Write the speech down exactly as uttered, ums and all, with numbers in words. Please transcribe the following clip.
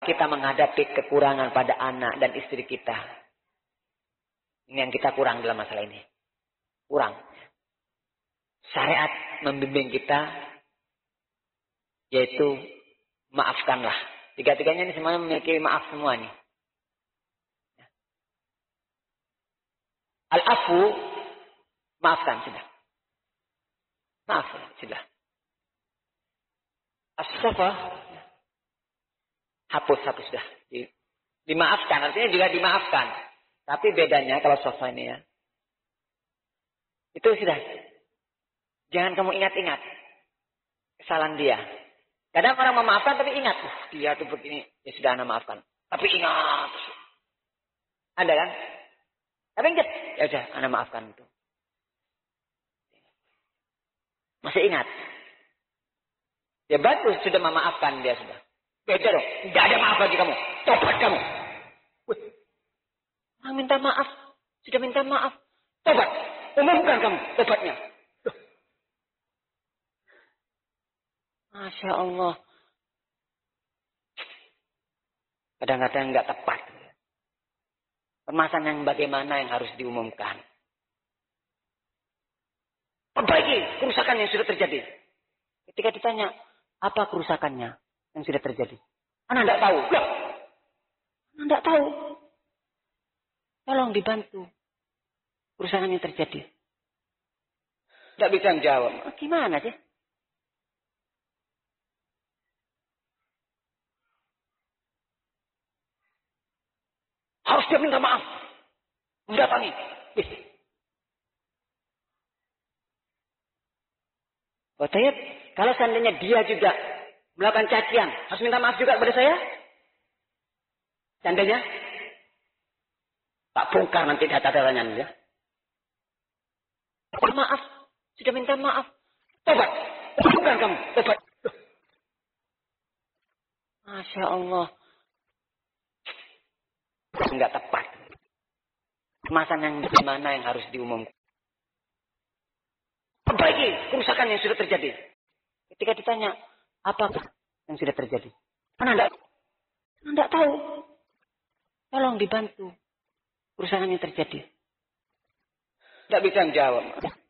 kita menghadapi kekurangan pada anak dan istri kita. Ini yang kita kurang dalam masalah ini. Kurang. Syariat membimbing kita, yaitu maafkanlah. Tiga-tiganya ini semuanya memiliki maaf semua nih. Al-afu, maafkan sudah. Maaf sudah. As-safa, hapus hapus sudah. Di, dimaafkan, artinya juga dimaafkan. Tapi bedanya kalau safa ini ya, itu sudah. Jangan kamu ingat-ingat kesalahan dia. Kadang orang memaafkan tapi ingat, uh, dia tuh begini, ya sudah Anda maafkan. Tapi ingat, ada kan? Tapi ingat, ya sudah Anda maafkan itu. Masih ingat? Ya bagus sudah memaafkan dia sudah. Beda dong, tidak ada maaf bagi kamu. Tobat kamu. Wih, orang minta maaf, sudah minta maaf. Tobat, umumkan kamu tobatnya. Masya Allah. Kadang-kadang nggak tepat. Permasalahan yang bagaimana yang harus diumumkan. Perbaiki kerusakan yang sudah terjadi. Ketika ditanya, apa kerusakannya yang sudah terjadi? Anda tidak tahu. Loh, Anda tidak tahu. Tolong dibantu. Kerusakan yang terjadi. Tidak bisa menjawab. Gimana sih? Harus dia minta maaf. Mendatangi. Oh, Tayyip, kalau seandainya dia juga melakukan cacian, harus minta maaf juga kepada saya? Seandainya? Tak bongkar nanti data-datanya ya. Maaf, sudah minta maaf. Tobat. Bukan kamu, tobat. Masya Allah. Enggak tepat. Kemasan yang bagaimana yang harus diumumkan. Perbaiki kerusakan yang sudah terjadi. Ketika ditanya, apa yang sudah terjadi? Anda tidak Anda tahu. Tolong dibantu kerusakan yang terjadi. Tidak bisa menjawab.